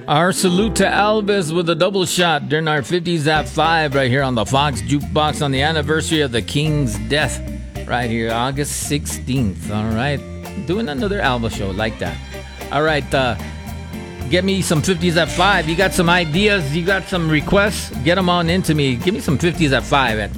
Our salute to Elvis with a double shot during our 50s at 5 right here on the Fox Jukebox on the anniversary of the King's death right here, August 16th. All right. Doing another Elvis show like that. All right. Get me some 50s at 5. You got some ideas? You got some requests? Get them on into me. Give me some 50s at 5 at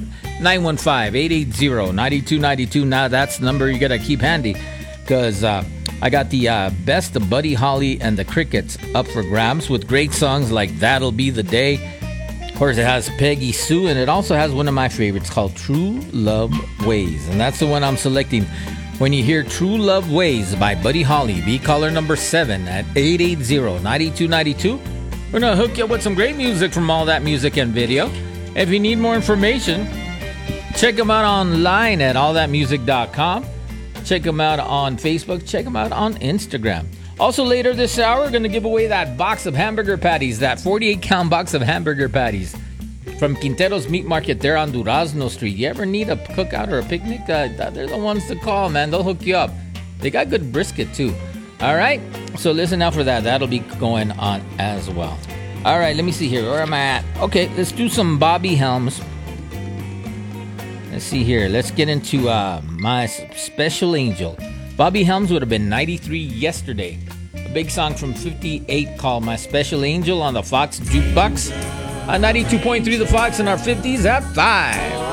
915-880-9292. Now that's the number you got to keep handy because I got the best of Buddy Holly and the Crickets up for grabs with great songs like That'll Be the Day. Of course, it has Peggy Sue, and it also has one of my favorites called True Love Ways. And that's the one I'm selecting. When you hear True Love Ways by Buddy Holly, be caller number 7 at 880-9292. We're going to hook you up with some great music from All That Music and Video. If you need more information, check them out online at allthatmusic.com. Check them out on Facebook. Check them out on Instagram. Also, later this hour, we're going to give away that box of hamburger patties, that 48-count box of hamburger patties from Quintero's Meat Market there on Durazno Street. You ever need a cookout or a picnic? They're the ones to call, man. They'll hook you up. They got good brisket, too. All right? So listen out for that. That'll be going on as well. All right, let me see here. Where am I at? Okay, let's do some Bobby Helms. Let's see here. Let's get into My Special Angel. Bobby Helms would have been 93 yesterday. A big song from 58 called My Special Angel on the Fox Jukebox. 92.3 The Fox in our 50s at 5.